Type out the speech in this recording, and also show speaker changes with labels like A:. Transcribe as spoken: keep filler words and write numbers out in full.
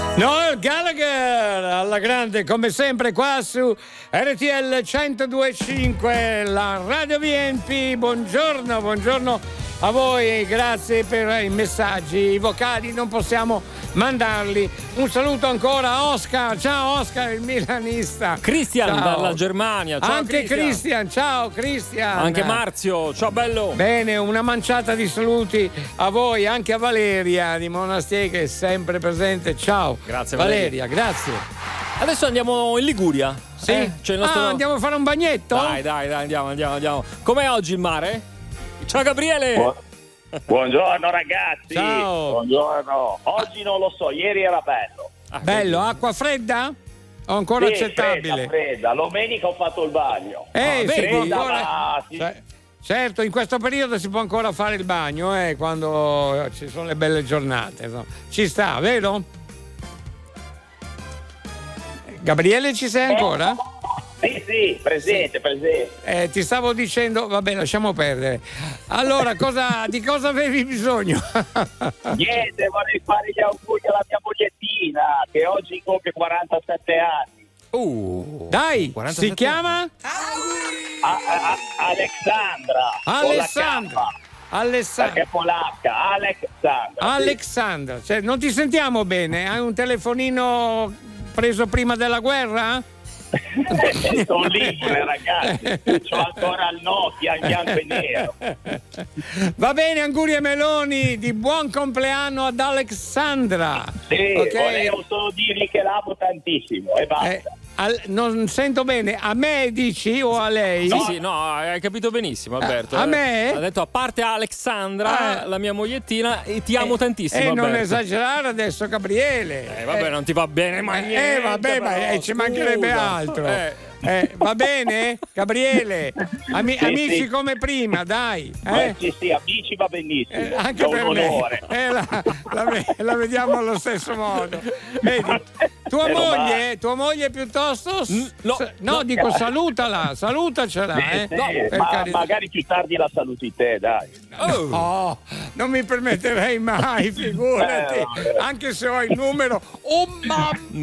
A: Noel Gallagher alla grande come sempre qua su R T L centodue e cinque, la Radio V M P. Buongiorno, buongiorno a voi, grazie per i messaggi, i vocali non possiamo mandarli. Un saluto ancora a Oscar, ciao Oscar il milanista.
B: Cristian
A: ciao.
B: Dalla Germania, ciao
A: anche Cristian, ciao Cristian.
B: Anche Marzio, ciao bello.
A: Bene, una manciata di saluti a voi, anche a Valeria di Monastier che è sempre presente, ciao.
B: Grazie
A: Valeria,
B: Valeria.
A: grazie.
B: Adesso andiamo in Liguria.
A: Sì?
B: Eh? C'è il nostro...
A: Ah, andiamo a fare un bagnetto?
B: Dai, dai, dai, andiamo, andiamo, andiamo. Com'è oggi il mare? Ciao Gabriele.
C: Bu- Buongiorno ragazzi.
A: Ciao.
C: Buongiorno. Oggi non lo so, ieri era bello.
B: Ah,
A: Bello, acqua fredda? O ancora
C: Sì,
A: accettabile?
C: Fredda, fredda. Domenica ho fatto il bagno.
A: Eh,
B: Ah,
A: si può
C: Fredda,
A: ancora...
C: ma sì.
A: Cioè, certo, in questo periodo si può ancora fare il bagno, eh, quando ci sono le belle giornate. Insomma. Ci sta, vero? Gabriele, ci sei ancora?
C: Sì, sì, presente, presente.
A: Eh, ti stavo dicendo, vabbè, lasciamo perdere. Allora, cosa, di cosa avevi bisogno?
C: Niente, vorrei fare gli auguri alla mia mogliettina che oggi compie quarantasette anni.
B: Uh,
A: Dai,
B: quarantasette
A: si chiama?
C: A- a- a- Alexandra.
A: Alessandra.
C: Con la K,
A: Alessandra.
C: perché è polacca. Alexandra. sì.
A: Alexandra, cioè, non ti sentiamo bene? Hai un telefonino preso prima della guerra?
C: Sono libere ragazzi, c'ho ancora il Nokia in bianco e nero.
A: Va bene, auguri e meloni di buon compleanno ad Alexandra.
C: Sì,
A: Ok?
C: volevo solo dirgli che l'amo tantissimo e basta.
A: Eh, al- non sento bene, a me dici o a lei?
B: Sì, sì, no, hai capito benissimo Alberto.
A: a
B: eh.
A: me?
B: Ha detto a parte Alexandra,
A: Eh.
B: la mia mogliettina, e ti amo
A: E
B: tantissimo
A: non
B: Alberto.
A: esagerare adesso, Gabriele.
B: Eh, vabbè, non ti va bene, ma niente.
A: Eh, vabbè, ma
B: però,
A: eh, ci mancherebbe
B: scusa.
A: altro.
B: Eh.
A: Eh, va bene, Gabriele? Ami-
C: Sì,
A: amici
C: sì.
A: come prima, dai.
C: Eh,
A: Eh?
C: sì, sì, amici va benissimo.
A: Eh, anche
C: è
A: per
C: un
A: me.
C: onore.
A: Eh, la, la ve- la vediamo allo stesso modo. Vedi, tua
C: Meno
A: moglie,
C: male.
A: tua moglie piuttosto. s-
B: no,
A: s- no,
B: no.
A: dico salutala, salutacela.
C: Sì,
A: Eh.
C: sì,
A: No, per
C: ma
A: carità.
C: magari più tardi la saluti te, dai.
B: Oh.
A: No, non mi permetterei mai, figurati.
C: Eh, vabbè.
A: Anche se ho il numero. Oh mamma!